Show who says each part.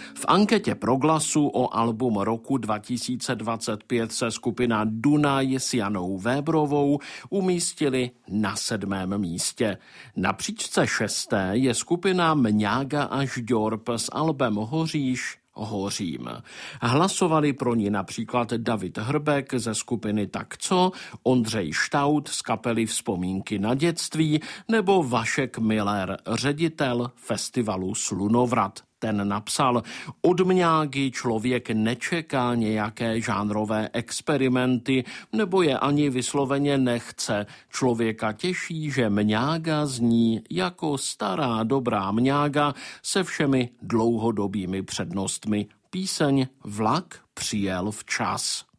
Speaker 1: V anketě Proglasu o album roku 2025 se skupina Dunaj s Janou Vébrovou umístili na 7. místě. Na příčce 6. je skupina Mňága a Žďorb s albem Hoříš, hořím. Hlasovali pro ní například David Hrbek ze skupiny Tak co, Ondřej Štaut z kapely Vzpomínky na dětství nebo Vašek Miller, ředitel festivalu Slunovrat. Ten napsal: od Mňágy člověk nečeká nějaké žánrové experimenty, nebo je ani vysloveně nechce. Člověka těší, že Mňága zní jako stará dobrá Mňága se všemi dlouhodobými přednostmi. Píseň Vlak přijel včas.